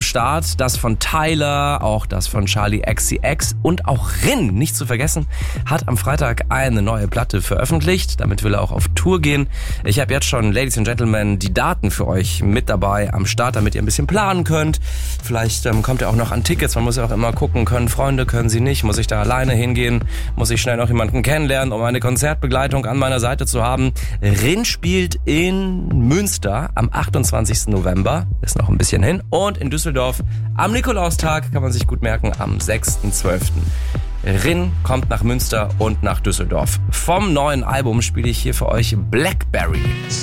Start. Das von Tyler, auch das von Charli XCX und auch Rin, nicht zu vergessen, hat am Freitag eine neue Platte veröffentlicht. Damit will er auch auf Tour gehen. Ich habe jetzt schon, Ladies and Gentlemen, die Daten für euch mit dabei am Start, damit ihr ein bisschen planen könnt. Vielleicht kommt ihr auch noch an Tickets. Man muss ja auch immer gucken, können Freunde, können sie nicht. Muss ich da alleine hingehen? Muss ich schnell noch jemanden kennenlernen, um eine Konzertbegleitung an meiner Seite zu haben? Rin spielt in Münster am 28. November. Ist noch ein bisschen hin. Und in Düsseldorf am Nikolaustag, kann man sich gut merken, am 6.12. Rin kommt nach Münster und nach Düsseldorf. Vom neuen Album spiele ich hier für euch Blackberry.